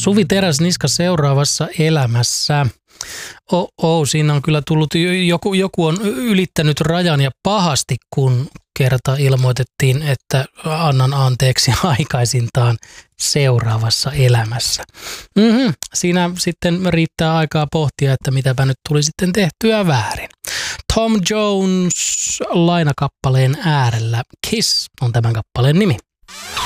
Suvi Teräsniska seuraavassa elämässä. Siinä on kyllä tullut, joku on ylittänyt rajan ja pahasti, kun kerta ilmoitettiin, että annan anteeksi aikaisintaan seuraavassa elämässä. Siinä sitten riittää aikaa pohtia, että mitäpä nyt tuli sitten tehtyä väärin. Tom Jones lainakappaleen äärellä. Kiss on tämän kappaleen nimi.